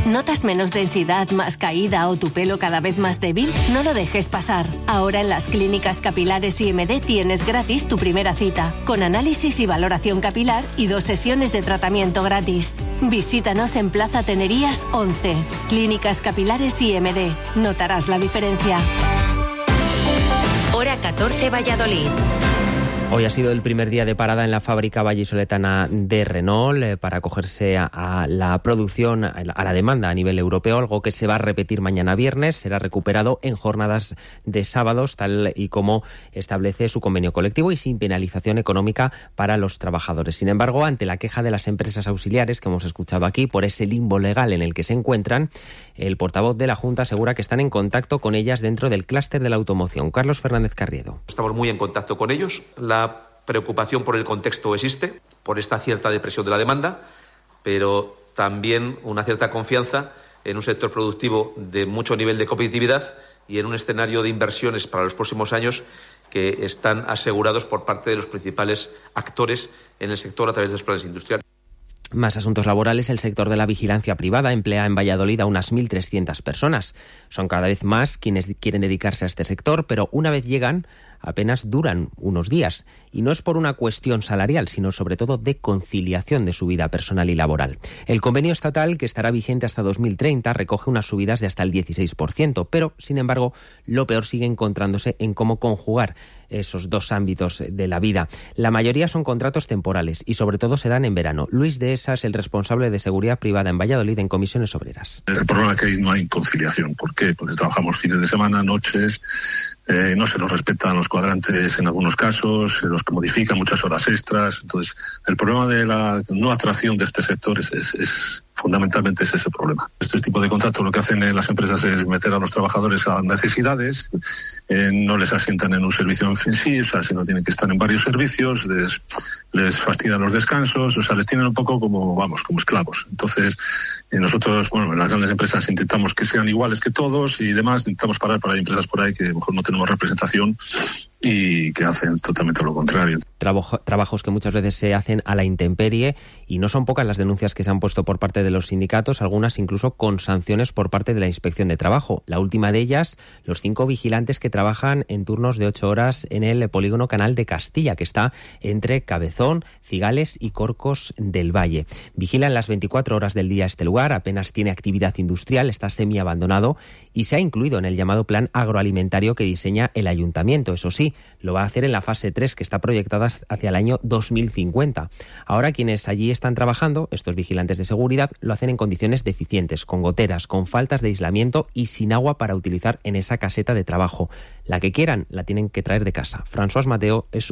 ¿Notas menos densidad, más caída o tu pelo cada vez más débil? No lo dejes pasar. Ahora en las clínicas capilares IMD tienes gratis tu primera cita, con análisis y valoración capilar y 2 sesiones de tratamiento gratis. Visítanos en Plaza Tenerías 11. Clínicas capilares IMD. Notarás la diferencia. Hora 14, Valladolid. Hoy ha sido el primer día de parada en la fábrica vallisoletana de Renault para acogerse a la producción, a la demanda a nivel europeo, algo que se va a repetir mañana viernes. Será recuperado en jornadas de sábados, tal y como establece su convenio colectivo y sin penalización económica para los trabajadores. Sin embargo, ante la queja de las empresas auxiliares que hemos escuchado aquí por ese limbo legal en el que se encuentran, el portavoz de la Junta asegura que están en contacto con ellas dentro del clúster de la automoción. Carlos Fernández Carriedo. Estamos muy en contacto con ellos. La preocupación por el contexto existe, por esta cierta depresión de la demanda, pero también una cierta confianza en un sector productivo de mucho nivel de competitividad y en un escenario de inversiones para los próximos años que están asegurados por parte de los principales actores en el sector a través de los planes industriales. Más asuntos laborales. El sector de la vigilancia privada emplea en Valladolid a unas 1.300 personas. Son cada vez más quienes quieren dedicarse a este sector, pero una vez llegan, apenas duran unos días. Y no es por una cuestión salarial, sino sobre todo de conciliación de su vida personal y laboral. El convenio estatal, que estará vigente hasta 2030, recoge unas subidas de hasta el 16%, pero, sin embargo, lo peor sigue encontrándose en cómo conjugar esos dos ámbitos de la vida. La mayoría son contratos temporales y sobre todo se dan en verano. Luis Dehesa es el responsable de seguridad privada en Valladolid en Comisiones Obreras. El problema es que no hay conciliación. ¿Por qué? Porque trabajamos fines de semana, noches, no se nos respetan los cuadrantes en algunos casos, se nos modifican muchas horas extras. Entonces, el problema de la no atracción de este sector es fundamentalmente es ese problema. Este tipo de contratos lo que hacen las empresas es meter a los trabajadores a necesidades, no les asientan en un servicio en sí, o sea, sino tienen que estar en varios servicios, les fastidian los descansos, o sea, les tienen un poco como esclavos. Entonces, nosotros, en las grandes empresas intentamos que sean iguales que todos y demás, intentamos parar, pero hay empresas por ahí que a lo mejor no tenemos representación y que hacen totalmente lo contrario. Trabajos que muchas veces se hacen a la intemperie y no son pocas las denuncias que se han puesto por parte de los sindicatos, algunas incluso con sanciones por parte de la Inspección de Trabajo. La última de ellas, los 5 vigilantes que trabajan en turnos de 8 horas en el polígono Canal de Castilla, que está entre Cabezón, Cigales y Corcos del Valle. Vigilan las 24 horas del día este lugar, apenas tiene actividad industrial, está semiabandonado y se ha incluido en el llamado plan agroalimentario que diseña el ayuntamiento. Eso sí, lo va a hacer en la fase 3, que está proyectada hacia el año 2050. Ahora quienes allí están trabajando, estos vigilantes de seguridad, lo hacen en condiciones deficientes, con goteras, con faltas de aislamiento y sin agua para utilizar en esa caseta de trabajo. La que quieran la tienen que traer de casa. François Mateo es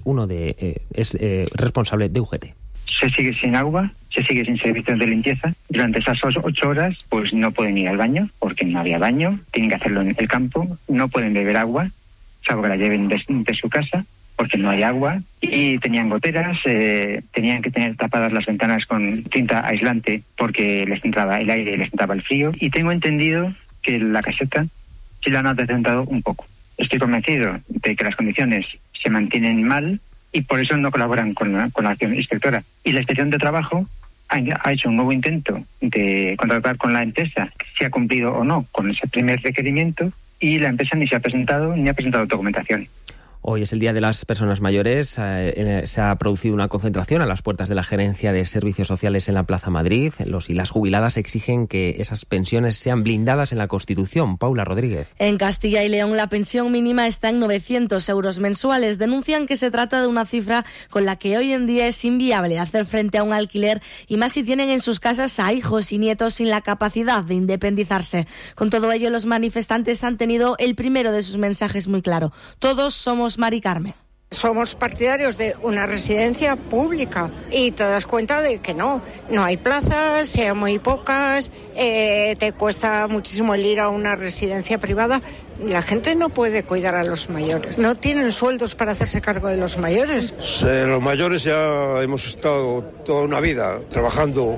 responsable de UGT. Se sigue sin agua, se sigue sin servicios de limpieza. Durante esas 8 horas pues no pueden ir al baño porque no había baño, tienen que hacerlo en el campo, no pueden beber agua, salvo que la lleven de su casa, porque no hay agua, y tenían goteras, tenían que tener tapadas las ventanas con cinta aislante porque les entraba el aire y les entraba el frío. Y tengo entendido que la caseta sí la han adecentado un poco. Estoy convencido de que las condiciones se mantienen mal y por eso no colaboran con la acción inspectora. Y la Inspección de Trabajo ha hecho un nuevo intento de contratar con la empresa, si ha cumplido o no con ese primer requerimiento, y la empresa ni ha presentado documentación. Hoy es el Día de las Personas Mayores. Se ha producido una concentración a las puertas de la Gerencia de Servicios Sociales en la Plaza Madrid. Los y las jubiladas exigen que esas pensiones sean blindadas en la Constitución. Paula Rodríguez. En Castilla y León la pensión mínima está en 900 euros mensuales. Denuncian que se trata de una cifra con la que hoy en día es inviable hacer frente a un alquiler, y más si tienen en sus casas a hijos y nietos sin la capacidad de independizarse. Con todo ello, los manifestantes han tenido el primero de sus mensajes muy claro. Todos somos Mari Carmen. Somos partidarios de una residencia pública y te das cuenta de que no hay plazas, sean muy pocas, te cuesta muchísimo el ir a una residencia privada. La gente no puede cuidar a los mayores, no tienen sueldos para hacerse cargo de los mayores. Los mayores ya hemos estado toda una vida trabajando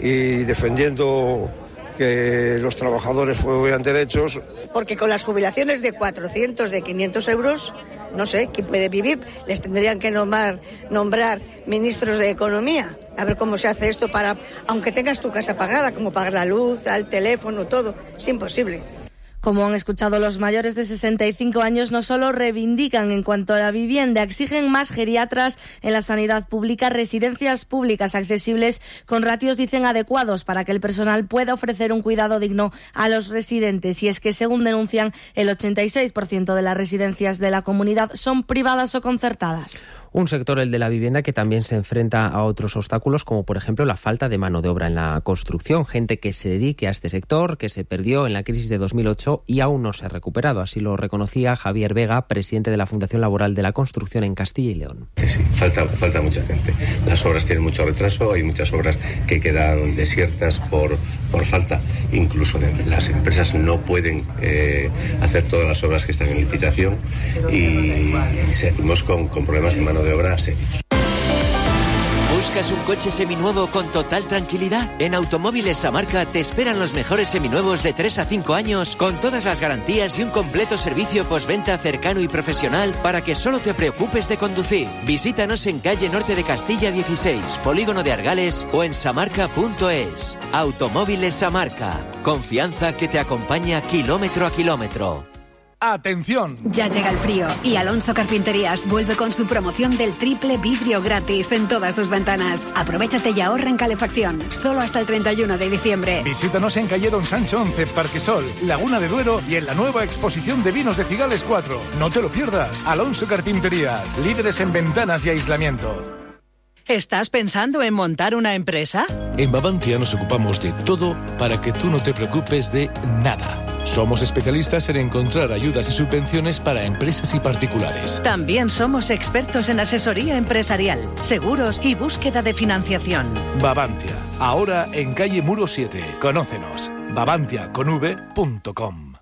y defendiendo que los trabajadores fueran derechos. Porque con las jubilaciones de 400, de 500 euros, no sé, ¿quién puede vivir? Les tendrían que nombrar ministros de Economía. A ver cómo se hace esto para, aunque tengas tu casa pagada, como pagar la luz, el teléfono, todo, es imposible. Como han escuchado, los mayores de 65 años no solo reivindican en cuanto a la vivienda, exigen más geriatras en la sanidad pública, residencias públicas accesibles con ratios, dicen, adecuados para que el personal pueda ofrecer un cuidado digno a los residentes. Y es que, según denuncian, el 86% de las residencias de la comunidad son privadas o concertadas. Un sector, el de la vivienda, que también se enfrenta a otros obstáculos, como por ejemplo la falta de mano de obra en la construcción. Gente que se dedique a este sector, que se perdió en la crisis de 2008 y aún no se ha recuperado. Así lo reconocía Javier Vega, presidente de la Fundación Laboral de la Construcción en Castilla y León. Sí, falta mucha gente. Las obras tienen mucho retraso, hay muchas obras que quedan desiertas por falta. Incluso las empresas no pueden hacer todas las obras que están en licitación y seguimos con problemas de mano de obra serios. ¿Buscas un coche seminuevo con total tranquilidad? En Automóviles Samarca te esperan los mejores seminuevos de 3 a 5 años con todas las garantías y un completo servicio postventa cercano y profesional para que solo te preocupes de conducir. Visítanos en calle Norte de Castilla 16, Polígono de Argales o en samarca.es. Automóviles Samarca. Confianza que te acompaña kilómetro a kilómetro. ¡Atención! Ya llega el frío y Alonso Carpinterías vuelve con su promoción del triple vidrio gratis en todas sus ventanas. Aprovéchate y ahorra en calefacción, solo hasta el 31 de diciembre. Visítanos en calle Don Sancho 11, Parquesol, Laguna de Duero y en la nueva exposición de vinos de Cigales 4. No te lo pierdas. Alonso Carpinterías, líderes en ventanas y aislamiento. ¿Estás pensando en montar una empresa? En Babantia nos ocupamos de todo para que tú no te preocupes de nada. Somos especialistas en encontrar ayudas y subvenciones para empresas y particulares. También somos expertos en asesoría empresarial, seguros y búsqueda de financiación. Babantia, ahora en calle Muro 7. Conócenos. babantiaconv.com.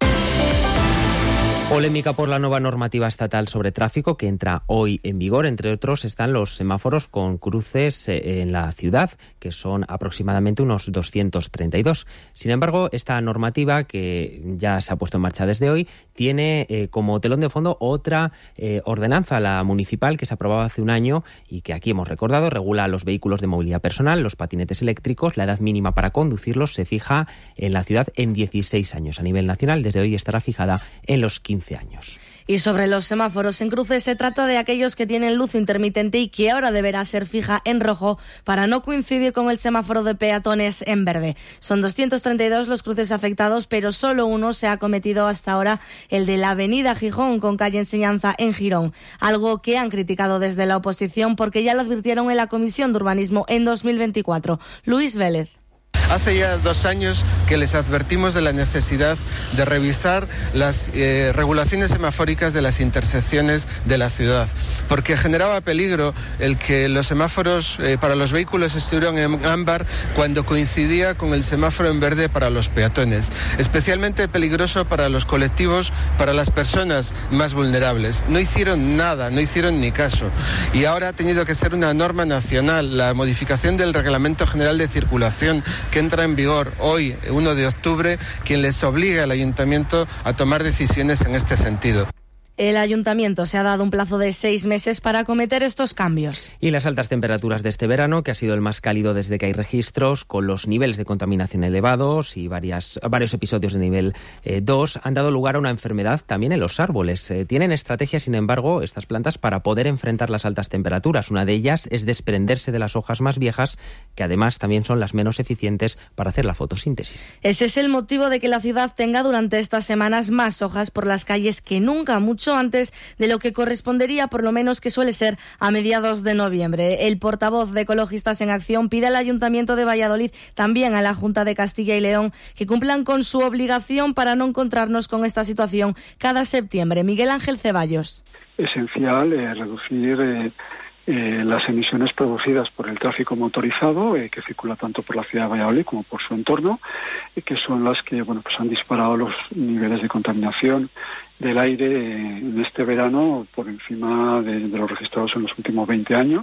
Polémica por la nueva normativa estatal sobre tráfico que entra hoy en vigor. Entre otros están los semáforos con cruces en la ciudad, que son aproximadamente unos 232. Sin embargo, esta normativa, que ya se ha puesto en marcha desde hoy, tiene como telón de fondo otra ordenanza, la municipal, que se aprobaba hace un año y que aquí hemos recordado, regula los vehículos de movilidad personal, los patinetes eléctricos. La edad mínima para conducirlos se fija en la ciudad en 16 años. A nivel nacional, desde hoy estará fijada en los 15 años. Y sobre los semáforos en cruces, se trata de aquellos que tienen luz intermitente y que ahora deberá ser fija en rojo para no coincidir con el semáforo de peatones en verde. Son 232 los cruces afectados, pero solo uno se ha cometido hasta ahora, el de la avenida Gijón con calle Enseñanza en Girón. Algo que han criticado desde la oposición porque ya lo advirtieron en la Comisión de Urbanismo en 2024. Luis Vélez. Hace ya 2 años que les advertimos de la necesidad de revisar las regulaciones semafóricas de las intersecciones de la ciudad, porque generaba peligro el que los semáforos para los vehículos estuvieran en ámbar cuando coincidía con el semáforo en verde para los peatones. Especialmente peligroso para los colectivos, para las personas más vulnerables. No hicieron nada, no hicieron ni caso. Y ahora ha tenido que ser una norma nacional, la modificación del Reglamento General de Circulación, que entra en vigor hoy, 1 de octubre, quien les obliga al ayuntamiento a tomar decisiones en este sentido. El ayuntamiento se ha dado un plazo de 6 meses para acometer estos cambios. Y las altas temperaturas de este verano, que ha sido el más cálido desde que hay registros, con los niveles de contaminación elevados y varios episodios de nivel 2, han dado lugar a una enfermedad también en los árboles. Tienen estrategias, sin embargo, estas plantas para poder enfrentar las altas temperaturas. Una de ellas es desprenderse de las hojas más viejas, que además también son las menos eficientes para hacer la fotosíntesis. Ese es el motivo de que la ciudad tenga durante estas semanas más hojas por las calles que nunca, mucho antes de lo que correspondería, por lo menos que suele ser a mediados de noviembre. El portavoz de Ecologistas en Acción pide al Ayuntamiento de Valladolid, también a la Junta de Castilla y León, que cumplan con su obligación para no encontrarnos con esta situación cada septiembre. Miguel Ángel Ceballos. Esencial reducir las emisiones producidas por el tráfico motorizado que circula tanto por la ciudad de Valladolid como por su entorno, que son las que han disparado los niveles de contaminación del aire en este verano por encima de los registrados en los últimos 20 años.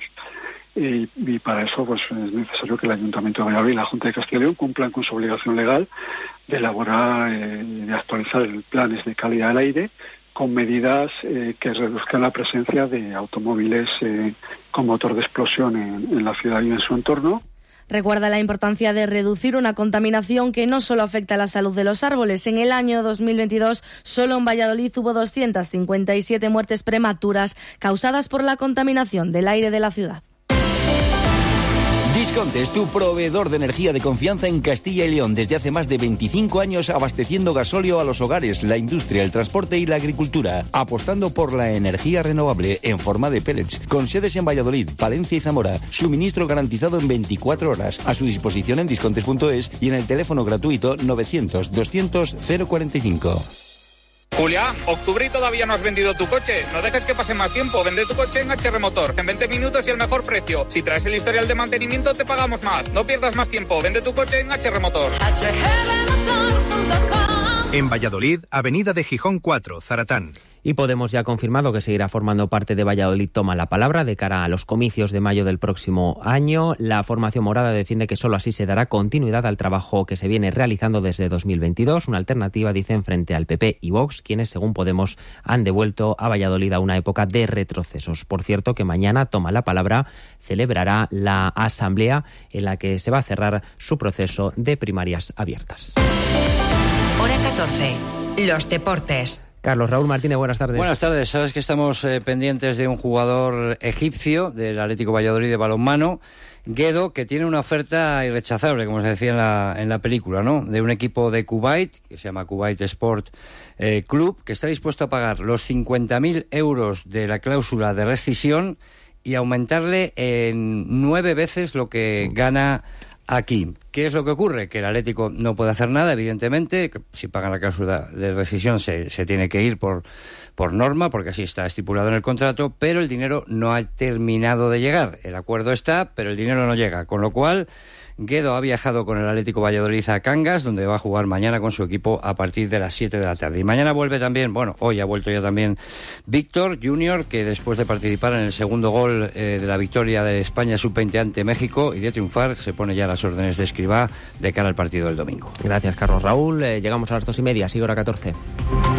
Y para eso es necesario que el Ayuntamiento de Valladolid y la Junta de Castilla y León cumplan con su obligación legal de elaborar y de actualizar planes de calidad del aire con medidas que reduzcan la presencia de automóviles con motor de explosión en la ciudad y en su entorno. Recuerda la importancia de reducir una contaminación que no solo afecta a la salud de los árboles. En el año 2022, solo en Valladolid hubo 257 muertes prematuras causadas por la contaminación del aire de la ciudad. Disconte es tu proveedor de energía de confianza en Castilla y León desde hace más de 25 años, abasteciendo gasóleo a los hogares, la industria, el transporte y la agricultura, apostando por la energía renovable en forma de pellets, con sedes en Valladolid, Palencia y Zamora, suministro garantizado en 24 horas, a su disposición en discontes.es y en el teléfono gratuito 900 200 045. Julián, octubre y todavía no has vendido tu coche. No dejes que pase más tiempo. Vende tu coche en HR Motor. En 20 minutos y el mejor precio. Si traes el historial de mantenimiento, te pagamos más. No pierdas más tiempo. Vende tu coche en HR Motor. En Valladolid, Avenida de Gijón 4, Zaratán. Y Podemos ya ha confirmado que seguirá formando parte de Valladolid Toma la Palabra de cara a los comicios de mayo del próximo año. La formación morada defiende que solo así se dará continuidad al trabajo que se viene realizando desde 2022. Una alternativa, dicen, frente al PP y Vox, quienes, según Podemos, han devuelto a Valladolid a una época de retrocesos. Por cierto, que mañana Toma la Palabra celebrará la asamblea en la que se va a cerrar su proceso de primarias abiertas. Hora 14. Los deportes. Carlos Raúl Martínez, buenas tardes. Buenas tardes. Sabes que estamos pendientes de un jugador egipcio del Atlético Valladolid de balonmano, Guedo, que tiene una oferta irrechazable, como se decía en la película, ¿no? De un equipo de Kuwait, que se llama Kuwait Sport Club, que está dispuesto a pagar los 50.000 euros de la cláusula de rescisión y aumentarle en 9 veces lo que gana aquí. ¿Qué es lo que ocurre? Que el Atlético no puede hacer nada, evidentemente. Si pagan la cláusula de rescisión se tiene que ir por norma, porque así está estipulado en el contrato, pero el dinero no ha terminado de llegar. El acuerdo está, pero el dinero no llega. Con lo cual, Guedo ha viajado con el Atlético Valladolid a Cangas, donde va a jugar mañana con su equipo a partir de las 7 de la tarde. Y mañana vuelve también, hoy ha vuelto ya también Víctor Junior, que después de participar en el segundo gol de la victoria de España sub-20 ante México y de triunfar, se pone ya a las órdenes de Escribá de cara al partido del domingo. Gracias, Carlos Raúl. Llegamos a las 2:30, sigue hora 14.